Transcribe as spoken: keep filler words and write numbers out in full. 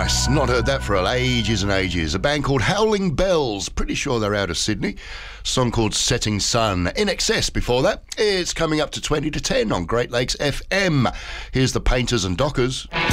Nice. Not heard that for ages and ages. A band called Howling Bells. Pretty sure they're out of Sydney. Song called Setting Sun. In Excess before that. It's coming up to twenty to ten on Great Lakes F M. Here's the Painters and Dockers.